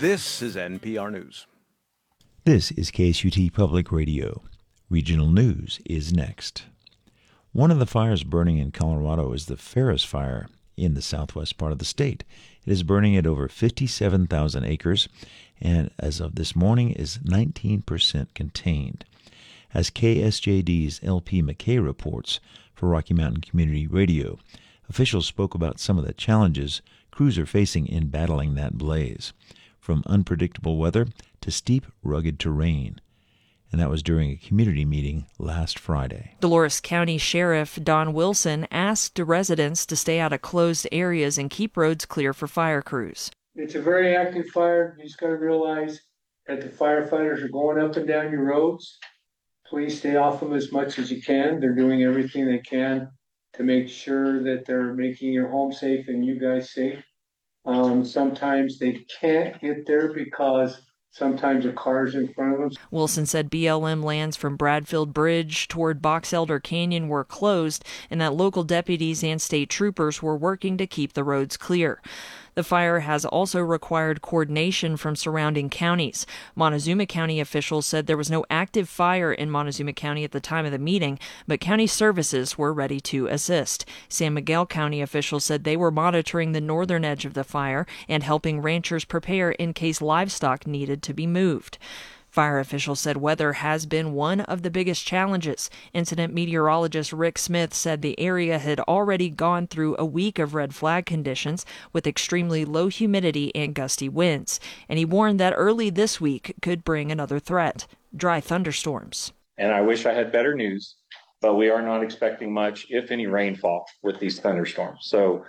This is NPR News. This is KSUT Public Radio. Regional news is next. One of the fires burning in Colorado is the Ferris Fire in the southwest part of the state. It is burning at over 57,000 acres and as of this morning is 19% contained. As KSJD's LP McKay reports for Rocky Mountain Community Radio, officials spoke about some of the challenges crews are facing in battling that blaze, from unpredictable weather to steep, rugged terrain. And that was during a community meeting last Friday. Dolores County Sheriff Don Wilson asked residents to stay out of closed areas and keep roads clear for fire crews. It's a very active fire. You just got to realize that the firefighters are going up and down your roads. Please stay off them as much as you can. They're doing everything they can to make sure that they're making your home safe and you guys safe. Sometimes they can't get there because sometimes a car's in front of them. Wilson said BLM lands from Bradfield Bridge toward Box Elder Canyon were closed and that local deputies and state troopers were working to keep the roads clear. The fire has also required coordination from surrounding counties. Montezuma County officials said there was no active fire in Montezuma County at the time of the meeting, but county services were ready to assist. San Miguel County officials said they were monitoring the northern edge of the fire and helping ranchers prepare in case livestock needed to be moved. Fire officials said weather has been one of the biggest challenges. Incident meteorologist Rick Smith said the area had already gone through a week of red flag conditions with extremely low humidity and gusty winds. And he warned that early this week could bring another threat: dry thunderstorms. And I wish I had better news, but we are not expecting much, if any, rainfall with these thunderstorms. So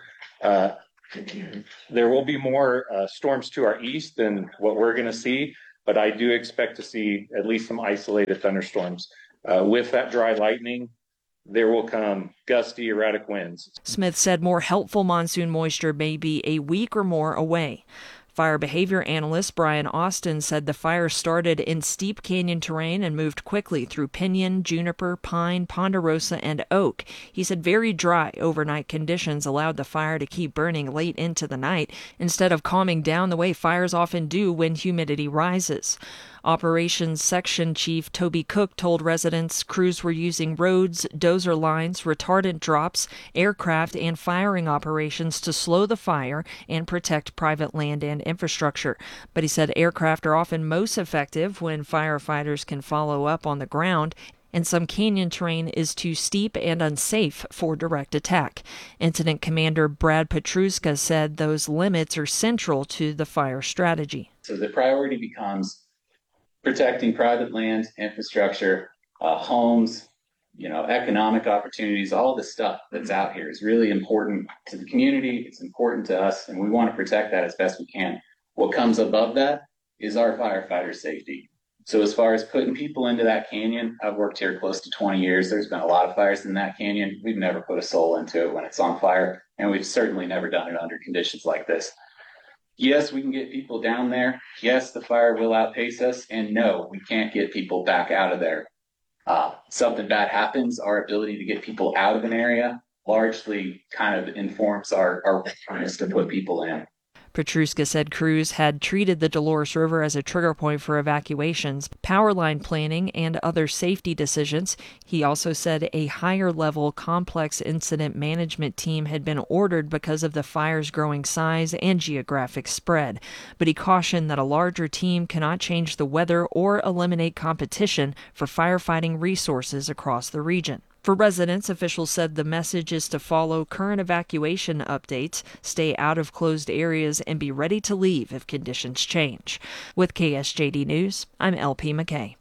there will be more storms to our east than what we're going to see. But I do expect to see at least some isolated thunderstorms. With that dry lightning, there will come gusty, erratic winds. Smith said more helpful monsoon moisture may be a week or more away. Fire behavior analyst Brian Austin said the fire started in steep canyon terrain and moved quickly through pinyon, juniper, pine, ponderosa, and oak. He said very dry overnight conditions allowed the fire to keep burning late into the night instead of calming down the way fires often do when humidity rises. Operations Section Chief Toby Cook told residents crews were using roads, dozer lines, retardant drops, aircraft, and firing operations to slow the fire and protect private land and infrastructure. But he said aircraft are often most effective when firefighters can follow up on the ground, and some canyon terrain is too steep and unsafe for direct attack. Incident Commander Brad Petruska said those limits are central to the fire strategy. So the priority becomes protecting private land, infrastructure, homes, economic opportunities. All the stuff that's out here is really important to the community. It's important to us, and we want to protect that as best we can. What comes above that is our firefighter safety. So as far as putting people into that canyon, I've worked here close to 20 years. There's been a lot of fires in that canyon. We've never put a soul into it when it's on fire, and we've certainly never done it under conditions like this. Yes, we can get people down there. Yes, the fire will outpace us. And no, we can't get people back out of there. Something bad happens, our ability to get people out of an area largely kind of informs our willingness to put people in. Petruska said crews had treated the Dolores River as a trigger point for evacuations, power line planning, and other safety decisions. He also said a higher-level complex incident management team had been ordered because of the fire's growing size and geographic spread. But he cautioned that a larger team cannot change the weather or eliminate competition for firefighting resources across the region. For residents, officials said the message is to follow current evacuation updates, stay out of closed areas, and be ready to leave if conditions change. With KSJD News, I'm LP McKay.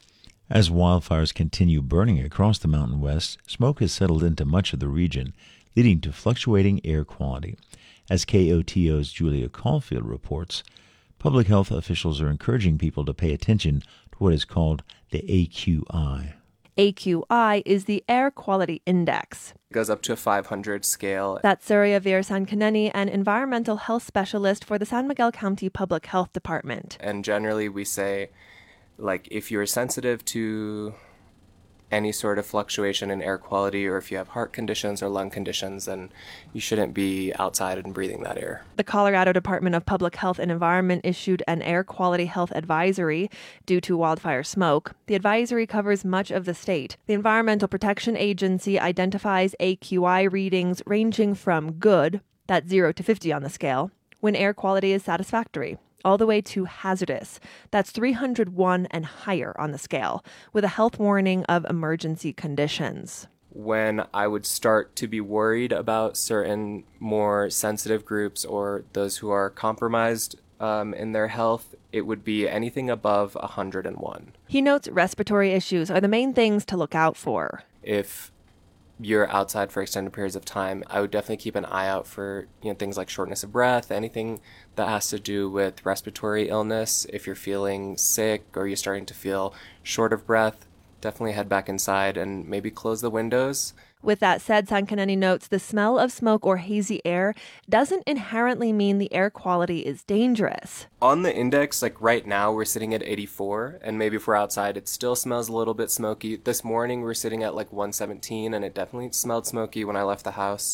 As wildfires continue burning across the Mountain West, smoke has settled into much of the region, leading to fluctuating air quality. As KOTO's Julia Caulfield reports, public health officials are encouraging people to pay attention to what is called the AQI. AQI is the Air Quality Index. It goes up to a 500 scale. That's Surya Veerasankaneni, an environmental health specialist for the San Miguel County Public Health Department. And generally we say, if you're sensitive to any sort of fluctuation in air quality, or if you have heart conditions or lung conditions, then you shouldn't be outside and breathing that air. The Colorado Department of Public Health and Environment issued an air quality health advisory due to wildfire smoke. The advisory covers much of the state. The Environmental Protection Agency identifies AQI readings ranging from good, that's 0 to 50 on the scale, when air quality is satisfactory, all the way to hazardous, that's 301 and higher on the scale, with a health warning of emergency conditions. When I would start to be worried about certain more sensitive groups or those who are compromised in their health, it would be anything above 101. He notes respiratory issues are the main things to look out for. If you're outside for extended periods of time, I would definitely keep an eye out for things like shortness of breath, anything that has to do with respiratory illness. If you're feeling sick or you're starting to feel short of breath, definitely head back inside and maybe close the windows. With that said, Sankaneni notes the smell of smoke or hazy air doesn't inherently mean the air quality is dangerous. On the index, like right now, we're sitting at 84, and maybe if we're outside, it still smells a little bit smoky. This morning, we're sitting at like 117, and it definitely smelled smoky when I left the house.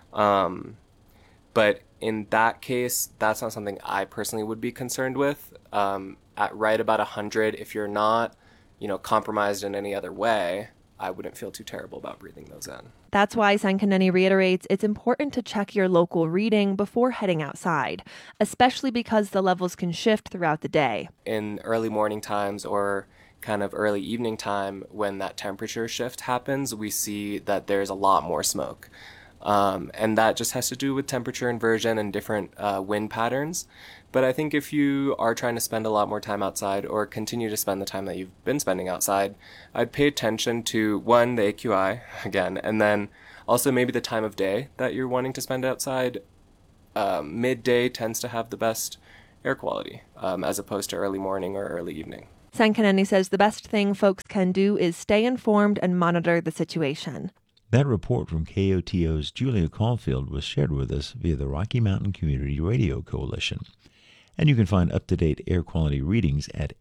But in that case, that's not something I personally would be concerned with. At right about 100, if you're not, compromised in any other way, I wouldn't feel too terrible about breathing those in. That's why Sankaneni reiterates it's important to check your local reading before heading outside, especially because the levels can shift throughout the day. In early morning times or kind of early evening time, when that temperature shift happens, we see that there's a lot more smoke. And that just has to do with temperature inversion and different wind patterns. But I think if you are trying to spend a lot more time outside or continue to spend the time that you've been spending outside, I'd pay attention to, one, the AQI, again, and then also maybe the time of day that you're wanting to spend outside. Midday tends to have the best air quality, as opposed to early morning or early evening. Sankaneni says the best thing folks can do is stay informed and monitor the situation. That report from KOTO's Julia Caulfield was shared with us via the Rocky Mountain Community Radio Coalition. And you can find up-to-date air quality readings at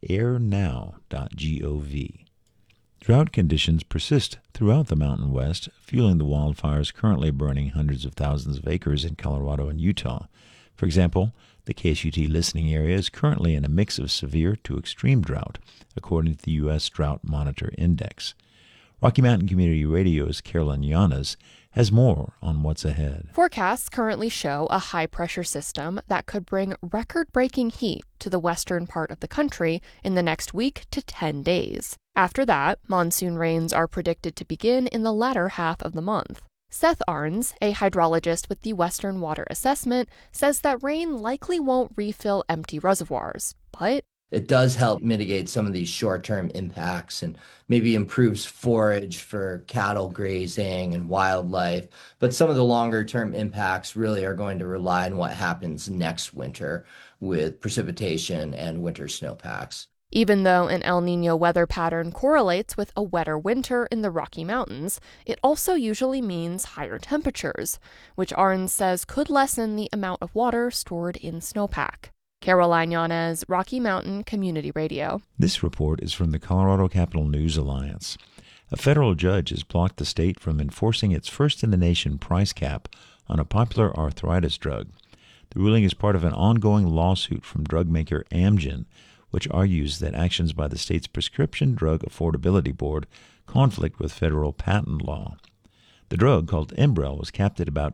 airnow.gov. Drought conditions persist throughout the Mountain West, fueling the wildfires currently burning hundreds of thousands of acres in Colorado and Utah. For example, the KSUT listening area is currently in a mix of severe to extreme drought, according to the U.S. Drought Monitor Index. Rocky Mountain Community Radio's Carolyn Llanas has more on what's ahead. Forecasts currently show a high-pressure system that could bring record-breaking heat to the western part of the country in the next week to 10 days. After that, monsoon rains are predicted to begin in the latter half of the month. Seth Arns, a hydrologist with the Western Water Assessment, says that rain likely won't refill empty reservoirs, but it does help mitigate some of these short-term impacts and maybe improves forage for cattle grazing and wildlife. But some of the longer-term impacts really are going to rely on what happens next winter with precipitation and winter snowpacks. Even though an El Niño weather pattern correlates with a wetter winter in the Rocky Mountains, it also usually means higher temperatures, which Arns says could lessen the amount of water stored in snowpack. Caroline Llanas, Rocky Mountain Community Radio. This report is from the Colorado Capital News Alliance. A federal judge has blocked the state from enforcing its first-in-the-nation price cap on a popular arthritis drug. The ruling is part of an ongoing lawsuit from drug maker Amgen, which argues that actions by the state's Prescription Drug Affordability Board conflict with federal patent law. The drug, called Enbrel, was capped at about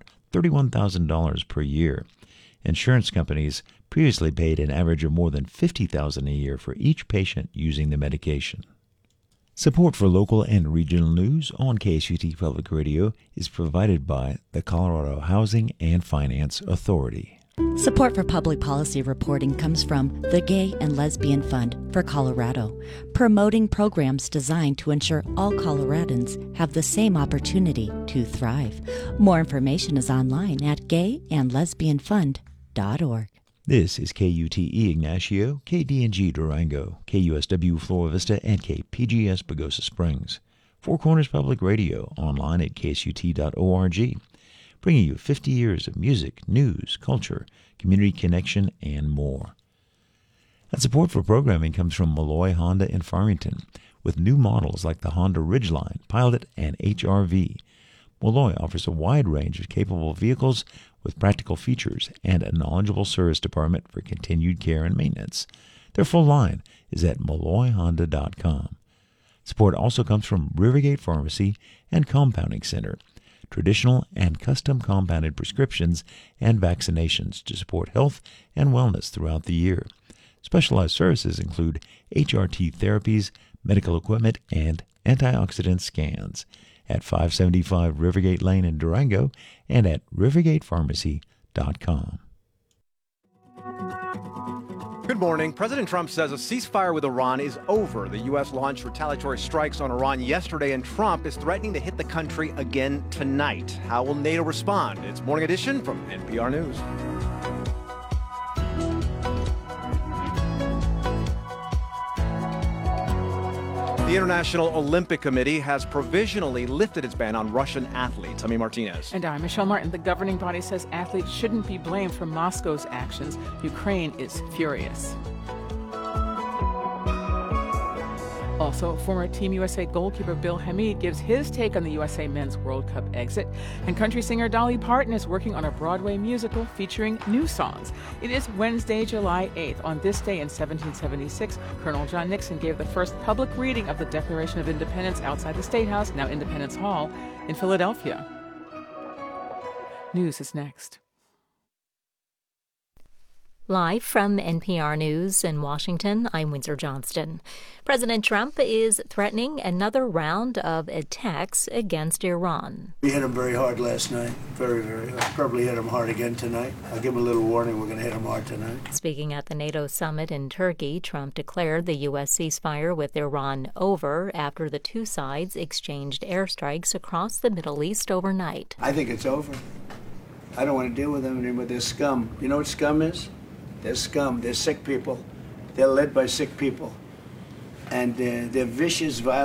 $31,000 per year. Insurance companies previously paid an average of more than $50,000 a year for each patient using the medication. Support for local and regional news on KSUT Public Radio is provided by the Colorado Housing and Finance Authority. Support for public policy reporting comes from the Gay and Lesbian Fund for Colorado, promoting programs designed to ensure all Coloradans have the same opportunity to thrive. More information is online at gayandlesbianfund.org. This is KUTE Ignacio, KDNG Durango, KUSW Flora Vista, and KPGS Pagosa Springs. Four Corners Public Radio, online at ksut.org, bringing you 50 years of music, news, culture, community connection, and more. And support for programming comes from Malloy Honda in Farmington, with new models like the Honda Ridgeline, Pilot, and HR-V. Malloy offers a wide range of capable vehicles with practical features and a knowledgeable service department for continued care and maintenance. Their full line is at malloyhonda.com. Support also comes from Rivergate Pharmacy and Compounding Center, traditional and custom compounded prescriptions and vaccinations to support health and wellness throughout the year. Specialized services include HRT therapies, medical equipment, and antioxidant scans at 575 Rivergate Lane in Durango and at rivergatepharmacy.com. Good morning. President Trump says a ceasefire with Iran is over. The U.S. launched retaliatory strikes on Iran yesterday, and Trump is threatening to hit the country again tonight. How will NATO respond? It's Morning Edition from NPR News. The International Olympic Committee has provisionally lifted its ban on Russian athletes. Ami Martinez. And I'm Michelle Martin. The governing body says athletes shouldn't be blamed for Moscow's actions. Ukraine is furious. Also, former Team USA goalkeeper Bill Hamid gives his take on the USA Men's World Cup exit. And country singer Dolly Parton is working on a Broadway musical featuring new songs. It is Wednesday, July 8th. On this day in 1776, Colonel John Nixon gave the first public reading of the Declaration of Independence outside the State House, now Independence Hall, in Philadelphia. News is next. Live from NPR News in Washington, I'm Windsor Johnston. President Trump is threatening another round of attacks against Iran. We hit him very hard last night, very, very hard. Probably hit him hard again tonight. I'll give him a little warning, we're going to hit him hard tonight. Speaking at the NATO summit in Turkey, Trump declared the U.S. ceasefire with Iran over after the two sides exchanged airstrikes across the Middle East overnight. I think it's over. I don't want to deal with them anymore. They're scum. You know what scum is? They're scum. They're sick people. They're led by sick people. And they're vicious, violent.